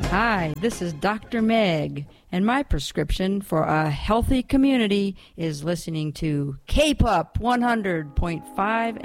Hi, this is Dr. Meg, and my prescription for a healthy community is listening to K-Pop 100.5